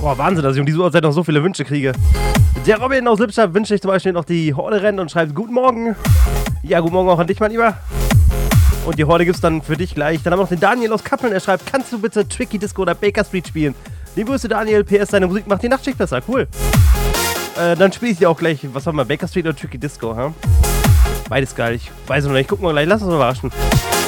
Boah, Wahnsinn, dass ich um diese Uhrzeit noch so viele Wünsche kriege. Der Robin aus Lippstadt wünscht sich zum Beispiel noch die Horde rennt und schreibt Guten Morgen. Ja, guten Morgen auch an dich, mein Lieber. Und die Horde gibt's dann für dich gleich. Dann haben wir noch den Daniel aus Kappeln. Er schreibt, kannst du bitte Tricky Disco oder Baker Street spielen? Liebe Grüße, Daniel. PS, deine Musik macht die Nachtschicht besser. Cool. Dann spiele ich dir auch gleich, was haben wir, Baker Street oder Tricky Disco, ha? Beides geil. Ich weiß noch nicht. Gucken wir gleich. Lass uns überraschen.